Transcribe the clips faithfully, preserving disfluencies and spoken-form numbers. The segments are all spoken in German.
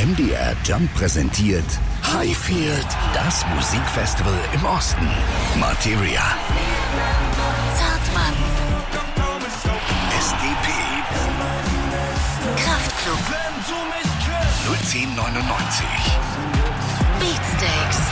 M D R Jump präsentiert Highfield, das Musikfestival im Osten. Materia, Zartmann, S D P, Kraftklub, null zehn neunundneunzig Beatsteaks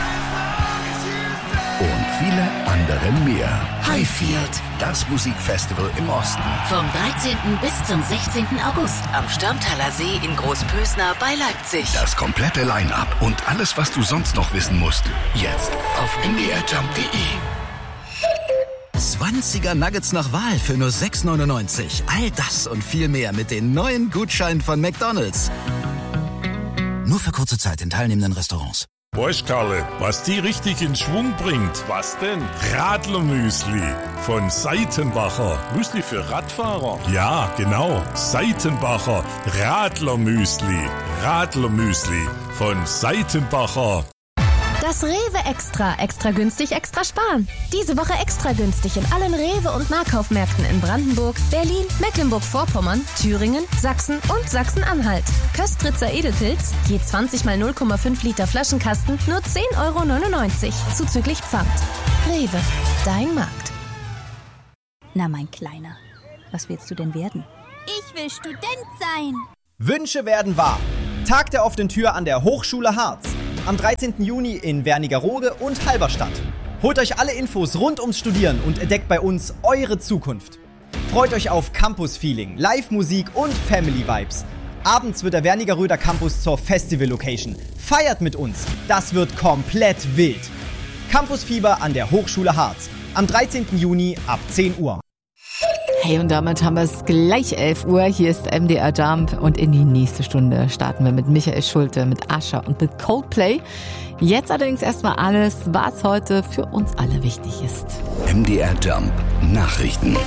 und viele andere mehr. Highfield, das Musikfestival im Osten. vom dreizehnten bis zum sechzehnten August am Stammtaler See in Großpösner bei Leipzig. Das komplette Line-Up und alles, was du sonst noch wissen musst, jetzt auf m d r jump punkt d e. zwanziger Nuggets nach Wahl für nur sechs neunundneunzig. All das und viel mehr mit den neuen Gutscheinen von McDonald's. Nur für kurze Zeit in teilnehmenden Restaurants. Weißt Karle, was die richtig in Schwung bringt? Was denn? Radlermüsli von Seitenbacher. Müsli für Radfahrer? Ja, genau. Seitenbacher Radlermüsli. Radlermüsli von Seitenbacher. Das Rewe Extra. Extra günstig, extra sparen. Diese Woche extra günstig in allen Rewe- und Nahkaufmärkten in Brandenburg, Berlin, Mecklenburg-Vorpommern, Thüringen, Sachsen und Sachsen-Anhalt. Köstritzer Edelpilz, je zwanzig mal null Komma fünf Liter Flaschenkasten, nur zehn Euro neunundneunzig, zuzüglich Pfand. Rewe, dein Markt. Na, mein Kleiner, was willst du denn werden? Ich will Student sein. Wünsche werden wahr. Tag der offenen Tür an der Hochschule Harz. Am dreizehnten Juni in Wernigerode und Halberstadt. Holt euch alle Infos rund ums Studieren und entdeckt bei uns eure Zukunft. Freut euch auf Campus-Feeling, Live-Musik und Family-Vibes. Abends wird der Wernigeröder Campus zur Festival-Location. Feiert mit uns, das wird komplett wild. Campusfieber an der Hochschule Harz. Am dreizehnten Juni ab zehn Uhr. Hey, und damit haben wir es gleich elf Uhr. Hier ist M D R Jump und in die nächste Stunde starten wir mit Michael Schulte, mit Asher und mit Coldplay. Jetzt allerdings erstmal alles, was heute für uns alle wichtig ist. M D R Jump Nachrichten.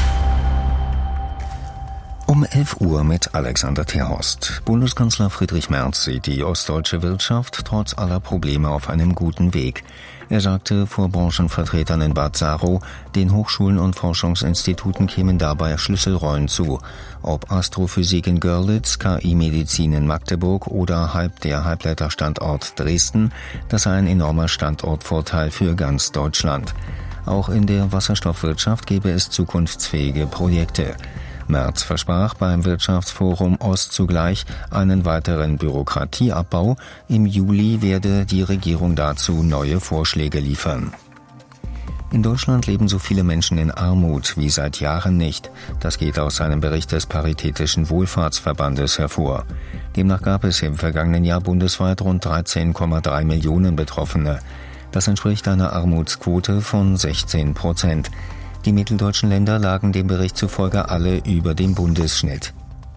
Um elf Uhr mit Alexander Terhorst. Bundeskanzler Friedrich Merz sieht die ostdeutsche Wirtschaft trotz aller Probleme auf einem guten Weg. Er sagte vor Branchenvertretern in Bad Saro, den Hochschulen und Forschungsinstituten kämen dabei Schlüsselrollen zu. Ob Astrophysik in Görlitz, K I-Medizin in Magdeburg oder halb der Halbleiterstandort Dresden, das sei ein enormer Standortvorteil für ganz Deutschland. Auch in der Wasserstoffwirtschaft gäbe es zukunftsfähige Projekte. Merz versprach beim Wirtschaftsforum Ost zugleich einen weiteren Bürokratieabbau. Im Juli werde die Regierung dazu neue Vorschläge liefern. In Deutschland leben so viele Menschen in Armut wie seit Jahren nicht. Das geht aus einem Bericht des Paritätischen Wohlfahrtsverbandes hervor. Demnach gab es im vergangenen Jahr bundesweit rund dreizehn Komma drei Millionen Betroffene. Das entspricht einer Armutsquote von sechzehn Prozent. Die mitteldeutschen Länder lagen dem Bericht zufolge alle über dem Bundesschnitt.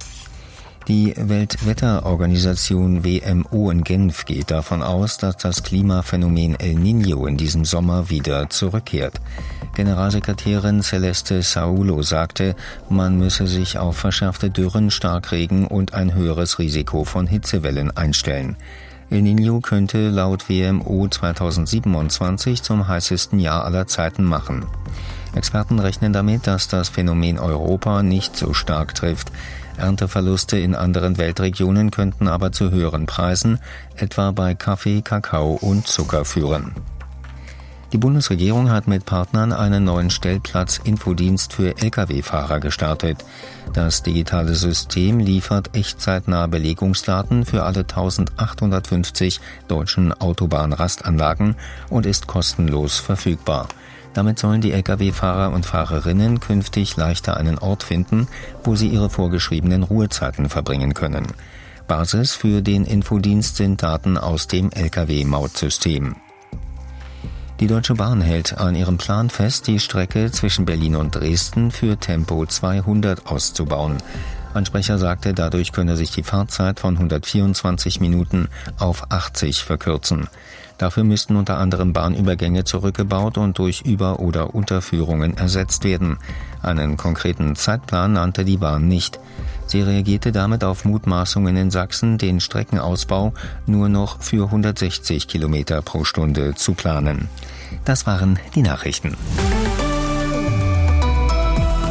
Die Weltwetterorganisation W M O in Genf geht davon aus, dass das Klimaphänomen El Niño in diesem Sommer wieder zurückkehrt. Generalsekretärin Celeste Saulo sagte, man müsse sich auf verschärfte Dürren, Starkregen und ein höheres Risiko von Hitzewellen einstellen. El Niño könnte laut W M O zweitausendsiebenundzwanzig zum heißesten Jahr aller Zeiten machen. Experten rechnen damit, dass das Phänomen Europa nicht so stark trifft. Ernteverluste in anderen Weltregionen könnten aber zu höheren Preisen, etwa bei Kaffee, Kakao und Zucker führen. Die Bundesregierung hat mit Partnern einen neuen Stellplatz-Infodienst für L K W-Fahrer gestartet. Das digitale System liefert echtzeitnahe Belegungsdaten für alle eintausendachthundertfünfzig deutschen Autobahnrastanlagen und ist kostenlos verfügbar. Damit sollen die L K W-Fahrer und Fahrerinnen künftig leichter einen Ort finden, wo sie ihre vorgeschriebenen Ruhezeiten verbringen können. Basis für den Infodienst sind Daten aus dem L K W-Mautsystem. Die Deutsche Bahn hält an ihrem Plan fest, die Strecke zwischen Berlin und Dresden für Tempo zweihundert auszubauen. Ein Sprecher sagte, dadurch könne sich die Fahrzeit von hundertvierundzwanzig Minuten auf achtzig verkürzen. Dafür müssten unter anderem Bahnübergänge zurückgebaut und durch Über- oder Unterführungen ersetzt werden. Einen konkreten Zeitplan nannte die Bahn nicht. Sie reagierte damit auf Mutmaßungen in Sachsen, den Streckenausbau nur noch für hundertsechzig Kilometer pro Stunde zu planen. Das waren die Nachrichten.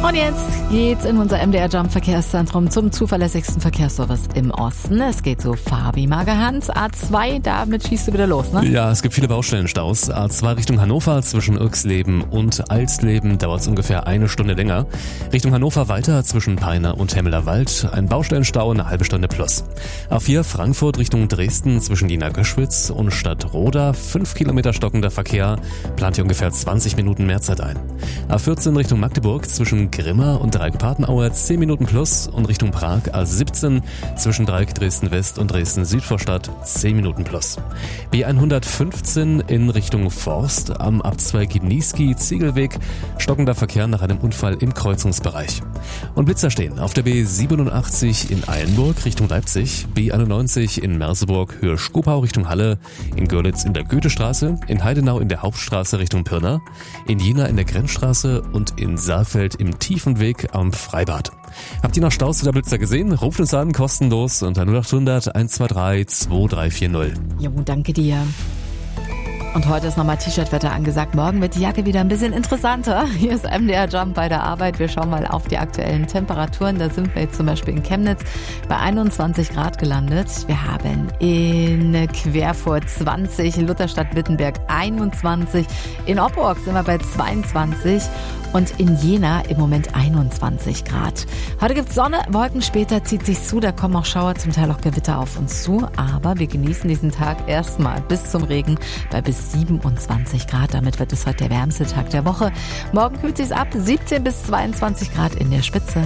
Und jetzt geht's in unser M D R Jump Verkehrszentrum zum zuverlässigsten Verkehrsservice im Osten. Es geht so Fabi Magerhans, A zwei, damit schießt du wieder los, ne? Ja, es gibt viele Baustellenstaus. A zwei Richtung Hannover zwischen Irxleben und Alsleben dauert es ungefähr eine Stunde länger. Richtung Hannover weiter zwischen Peine und Hemmelerwald, ein Baustellenstau eine halbe Stunde plus. A vier Frankfurt Richtung Dresden zwischen Jena-Göschwitz und Stadtroda, fünf Kilometer stockender Verkehr, plant hier ungefähr zwanzig Minuten Mehrzeit ein. A vierzehn Richtung Magdeburg zwischen Grimma und Dreieck-Papenauer zehn Minuten plus und Richtung Prag A siebzehn zwischen Dreieck Dresden-West und Dresden-Südvorstadt zehn Minuten plus. B hundertfünfzehn in Richtung Forst am Abzweig Niesky-Ziegelweg, stockender Verkehr nach einem Unfall im Kreuzungsbereich. Und Blitzer stehen auf der B siebenundachtzig in Eilenburg Richtung Leipzig, B einundneunzig in Merseburg Höhe Schkopau Richtung Halle, in Görlitz in der Goethestraße, in Heidenau in der Hauptstraße Richtung Pirna, in Jena in der Grenzstraße und in Saalfeld im Tiefenweg am Freibad. Habt ihr noch Staus oder Blitzer gesehen? Ruft uns an, kostenlos unter null acht hundert eins zwei drei zwei drei vier null. Jo, danke dir. Und heute ist nochmal T-Shirt-Wetter angesagt. Morgen wird die Jacke wieder ein bisschen interessanter. Hier ist M D R Jump bei der Arbeit. Wir schauen mal auf die aktuellen Temperaturen. Da sind wir jetzt zum Beispiel in Chemnitz bei einundzwanzig Grad gelandet. Wir haben in Querfurt zwanzig, Lutherstadt-Wittenberg einundzwanzig. In Oppock sind wir bei zweiundzwanzig. Und in Jena im Moment einundzwanzig Grad. Heute gibt's Sonne, Wolken, später zieht sich zu, da kommen auch Schauer, zum Teil auch Gewitter auf uns zu. Aber wir genießen diesen Tag erstmal bis zum Regen bei bis siebenundzwanzig Grad. Damit wird es heute der wärmste Tag der Woche. Morgen kühlt sich's ab, siebzehn bis zweiundzwanzig Grad in der Spitze.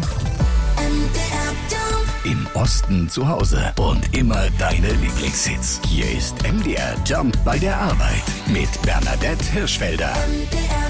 Im Osten zu Hause und immer deine Lieblingshits. Hier ist M D R Jump bei der Arbeit mit Bernadette Hirschfelder.